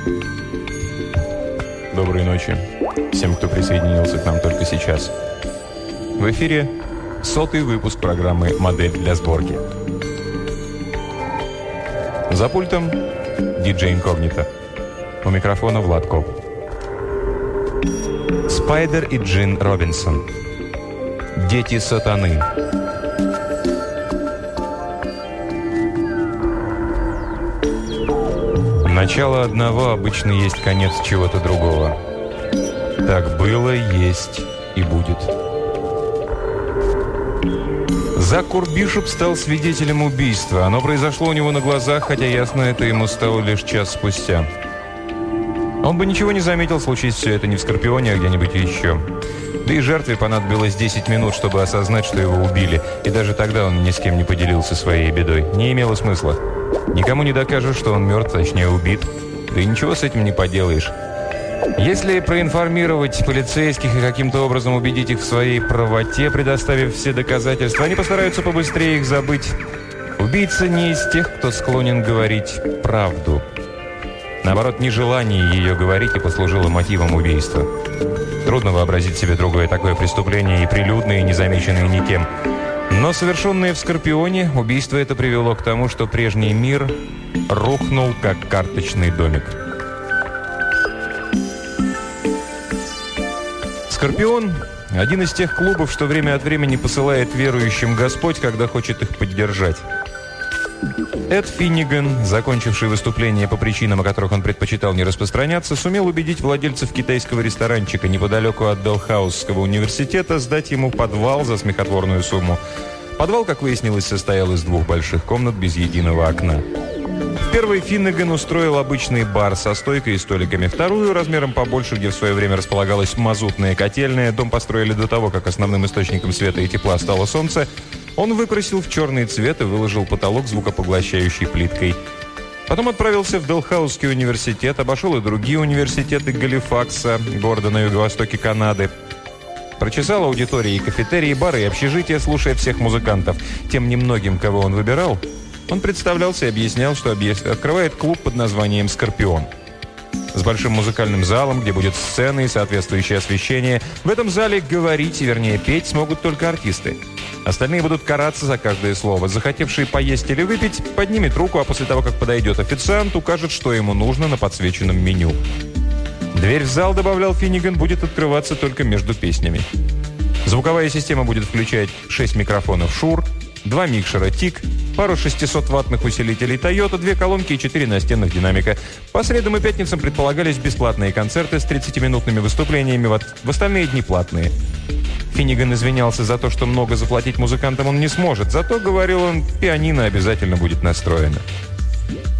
Доброй ночи всем, кто присоединился к нам только сейчас. В эфире 100-й выпуск программы «Модель для сборки». За пультом диджей Инкогнито. У микрофона Влад Коп. Спайдер и Джин Робинсон. Дети сатаны. Начало одного обычно есть конец чего-то другого. Так было, есть и будет. Зак Курбишоп стал свидетелем убийства. Оно произошло у него на глазах, хотя ясно, это ему стало лишь час спустя. Он бы ничего не заметил, случись все это не в Скорпионе, а где-нибудь еще. Да и жертве понадобилось 10 минут, чтобы осознать, что его убили. И даже тогда он ни с кем не поделился своей бедой. Не имело смысла. Никому не докажешь, что он мертв, точнее убит. Да и ничего с этим не поделаешь. Если проинформировать полицейских и каким-то образом убедить их в своей правоте, предоставив все доказательства, они постараются побыстрее их забыть. Убийца не из тех, кто склонен говорить правду. Наоборот, нежелание ее говорить и послужило мотивом убийства. Трудно вообразить себе другое такое преступление, и прилюдное, и незамеченное никем. Но совершенное в Скорпионе, убийство это привело к тому, что прежний мир рухнул, как карточный домик. Скорпион – один из тех клубов, что время от времени посылает верующим Господь, когда хочет их поддержать. Эд Финниган, закончивший выступление по причинам, о которых он предпочитал не распространяться, сумел убедить владельцев китайского ресторанчика неподалеку от Дэлхаусского университета сдать ему подвал за смехотворную сумму. Подвал, как выяснилось, состоял из 2 больших комнат без единого окна. В первой Финниган устроил обычный бар со стойкой и столиками. Вторую, размером побольше, где в свое время располагалась мазутная котельная, дом построили до того, как основным источником света и тепла стало солнце, он выкрасил в черный цвет и выложил потолок звукопоглощающей плиткой. Потом отправился в Дэлхаусский университет, обошел и другие университеты Галифакса, города на юго-востоке Канады. Прочесал аудитории, кафетерии, бары и общежития, слушая всех музыкантов. Тем немногим, кого он выбирал, он представлялся и объяснял, что открывает клуб под названием «Скорпион». С большим музыкальным залом, где будет сцена и соответствующее освещение. В этом зале говорить, вернее петь, смогут только артисты. Остальные будут караться за каждое слово. Захотевший поесть или выпить поднимет руку, а после того, как подойдет официант, укажет, что ему нужно на подсвеченном меню. Дверь в зал, добавлял Финниган, будет открываться только между песнями. Звуковая система будет включать 6 микрофонов Shure, 2 микшера TIG, пару 600-ваттных усилителей Toyota, 2 колонки и 4 настенных динамика. По средам и пятницам предполагались бесплатные концерты с 30-минутными выступлениями, в остальные дни платные. Финниган извинялся за то, что много заплатить музыкантам он не сможет, зато, говорил он, пианино обязательно будет настроено.